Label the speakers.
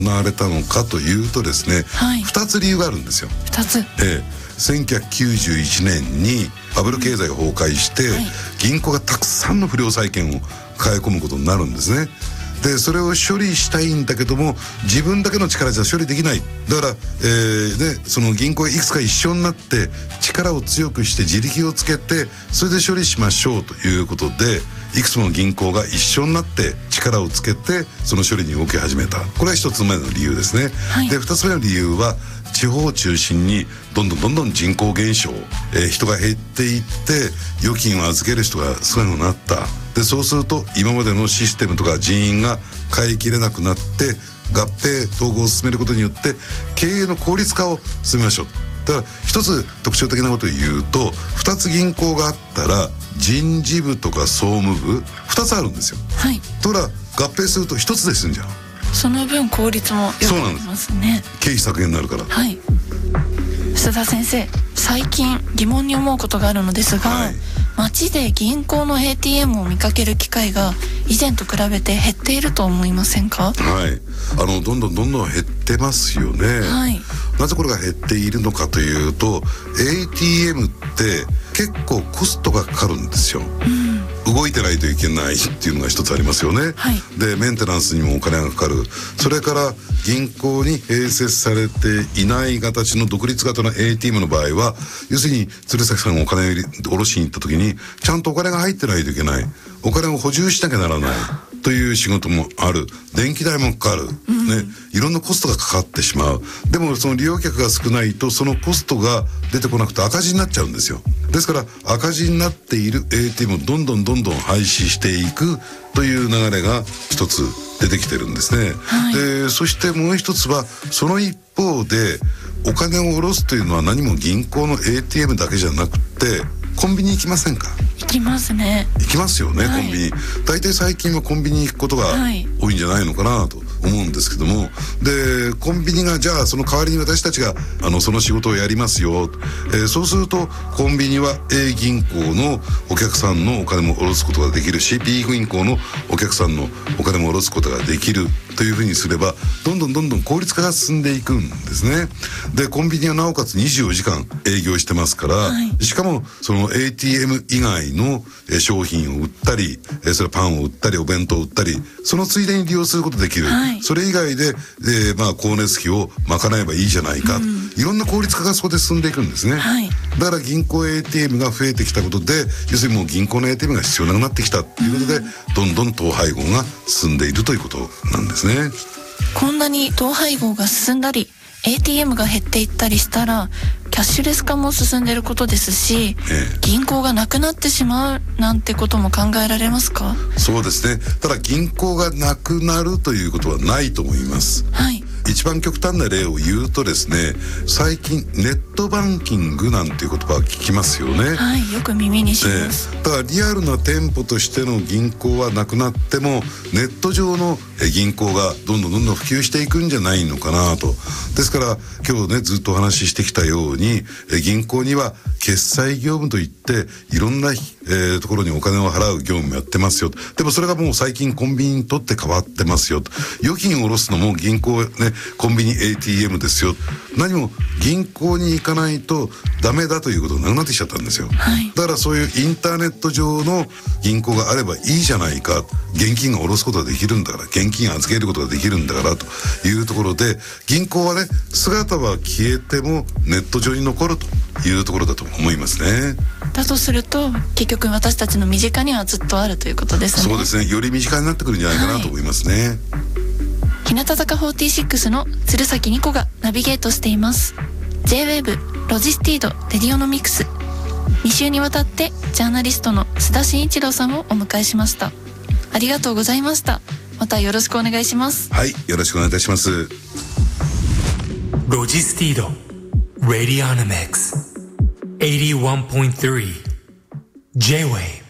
Speaker 1: 行われたのかというとですね、2つ理由があるんですよ。
Speaker 2: 2つ。
Speaker 1: 1991年にバブル経済が崩壊して、銀行がたくさんの不良債権を抱え込むことになるんですね。でそれを処理したいんだけども、自分だけの力じゃ処理できない。だから、その銀行がいくつか一緒になって力を強くして自力をつけて、それで処理しましょうということで、いくつもの銀行が一緒になって力をつけてその処理に動き始めた。これは一つ目の理由ですね。で二つ目の理由は、地方を中心にどんどん人口減少、人が減っていって預金を預ける人が少なくなった。でそうすると今までのシステムとか人員が変えきれなくなって、合併統合を進めることによって経営の効率化を進めましょう。だから一つ特徴的なことを言うと、2つ銀行があったら人事部とか総務部2つあるんですよ。とら合併すると1つで済んじゃう。
Speaker 2: その分効率も良くなりますね。
Speaker 1: 経費削減になるから。
Speaker 2: 須田先生、最近疑問に思うことがあるのですが、街で銀行の ATM を見かける機会が以前と比べて減っていると思いませんか？
Speaker 1: どんどん減ってますよね。なぜこれが減っているのかというと、 ATM って結構コストがかかるんですよ。動いてないといけないっていうのが一つありますよね。でメンテナンスにもお金がかかる。それから銀行に併設されていない形の独立型の ATM の場合は、要するに鶴崎さんがお金を下ろしに行った時にちゃんとお金が入ってないといけない。お金を補充しなきゃならないという仕事もある。電気代もかかる、いろんなコストがかかってしまう。でもその利用客が少ないとそのコストが出てこなくて赤字になっちゃうんですよ。ですから赤字になっている ATM をどんどん廃止していくという流れが一つ出てきてるんですね。でそしてもう一つは、その一方でお金を下ろすというのは何も銀行の ATM だけじゃなくて、コンビニ行きませんか？
Speaker 2: 行きますね。
Speaker 1: 行きますよね、コンビニ。大体最近はコンビニ行くことが多いんじゃないのかなと思うんですけども、でコンビニがじゃあその代わりに私たちがその仕事をやりますよ、そうするとコンビニは A 銀行のお客さんのお金も下ろすことができるし、 B 銀行のお客さんのお金も下ろすことができるというふうにすれば、どんどん効率化が進んでいくんですね。でコンビニはなおかつ24時間営業してますから、しかもその ATM 以外の商品を売ったり、それパンを売ったりお弁当を売ったり、そのついでに利用することができる。それ以外で、光熱費を賄えばいいじゃないか、いろんな効率化がそこで進んでいくんですね。だから銀行 ATM が増えてきたことで、要するにもう銀行の ATM が必要なくなってきたということで、どんどん統廃合が進んでいるということなんですね。
Speaker 2: こんなに統廃合が進んだり ATM が減っていったりしたら、キャッシュレス化も進んでいることですし、銀行がなくなってしまうなんてことも考えられますか？
Speaker 1: そうですね。ただ銀行がなくなるということはないと思います。一番極端な例を言うとですね、最近ネットバンキングなんていう言葉を聞きますよね。
Speaker 2: よく耳にします。
Speaker 1: だからリアルな店舗としての銀行はなくなっても、ネット上の銀行がどんどん普及していくんじゃないのかなと。ですから今日ね、ずっとお話ししてきたように、銀行には決済業務といっていろんな、ところにお金を払う業務もやってますよ。でもそれがもう最近コンビニにとって変わってますよ。預金を下ろすのも銀行ね、コンビニ ATM ですよ。何も銀行に行かないとダメだということがなくなってきちゃったんですよ。だからそういうインターネット上の銀行があればいいじゃないか。現金が下ろすことができるんだから、現金預けることができるんだからというところで、銀行はね、姿は消えてもネット上に残るというところだと思いますね。
Speaker 2: だとすると結局私たちの身近にはずっとあるということですね。
Speaker 1: そうですね。より身近になってくるんじゃないかなと思いますね。
Speaker 2: 日向坂46の鶴崎ニコがナビゲートしています。 J-WAVE ロジスティードレディオノミクス、2週にわたってジャーナリストの須田慎一郎さんをお迎えしました。ありがとうございました。またよろしくお願いします。
Speaker 1: はい、よろしくお願いいたします。
Speaker 3: ロジスティードレディオノミクス 81.3 J-WAVE